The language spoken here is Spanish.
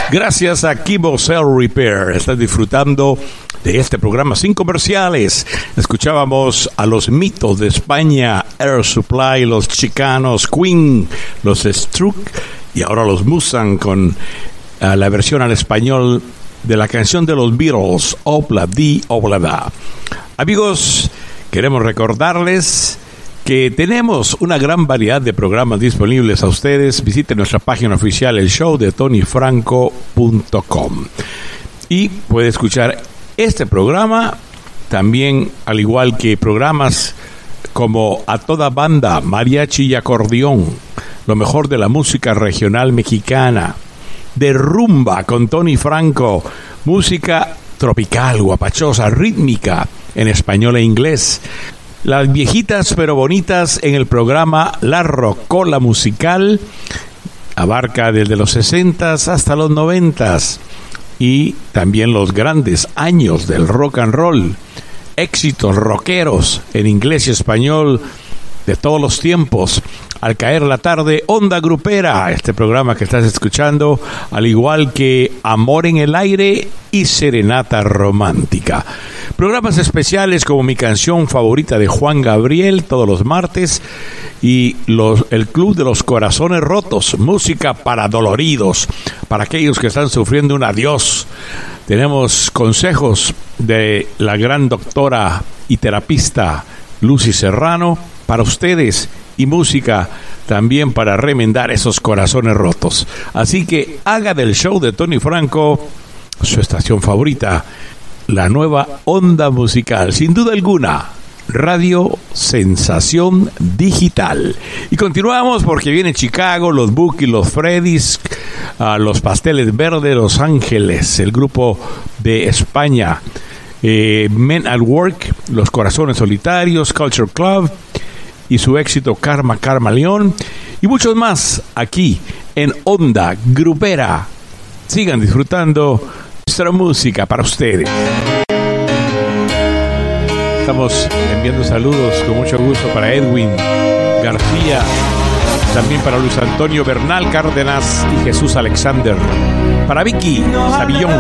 Gracias a Kibo Cell Repair. Estás disfrutando de este programa sin comerciales. Escuchábamos a los mitos de España, Air Supply, los Chicanos, Queen, los Struck y ahora los Musan con la versión al español de la canción de los Beatles, Obla Di Obla Da. Amigos, queremos recordarles que tenemos una gran variedad de programas disponibles a ustedes. Visiten nuestra página oficial, el show de TonyFranco.com, y puede escuchar este programa también, al igual que programas como A Toda Banda, Mariachi y Acordeón, lo mejor de la música regional mexicana, de rumba con Tony Franco, música tropical, guapachosa, rítmica en español e inglés. Las viejitas pero bonitas en el programa La Rocola Musical, abarca desde los 60s hasta los 90s, y también los grandes años del rock and roll, éxitos rockeros en inglés y español de todos los tiempos. Al caer la tarde, Onda Grupera, este programa que estás escuchando, al igual que Amor en el Aire y Serenata Romántica. Programas especiales como mi canción favorita de Juan Gabriel todos los martes, y el Club de los Corazones Rotos, música para doloridos, para aquellos que están sufriendo un adiós. Tenemos consejos de la gran doctora y terapista Lucy Serrano para ustedes, y música también para remendar esos corazones rotos. Así que haga del show de Tony Franco su estación favorita, la nueva onda musical, sin duda alguna, Radio Sensación Digital. Y continuamos porque viene Chicago, los Bookies, los Freddys, los Pasteles Verdes, Los Ángeles, el grupo de España, Men at Work, Los Corazones Solitarios, Culture Club y su éxito Karma Karma León, y muchos más aquí en Onda Grupera. Sigan disfrutando nuestra música para ustedes. Estamos enviando saludos con mucho gusto para Edwin García, también para Luis Antonio Bernal Cárdenas y Jesús Alexander, para Vicky Savillón,